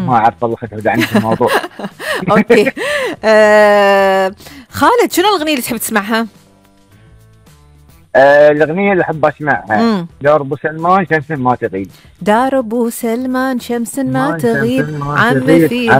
ما اعرف والله خذ عني في الموضوع. اوكي. خالد، شنو الاغنيه اللي تحب تسمعها؟ الاغنيه اللي احب اسمعها دار ابو سلمان شمس ما تغيب. دار ابو سلمان شمس ما شمس تغيب، ما عم تغيب. فيها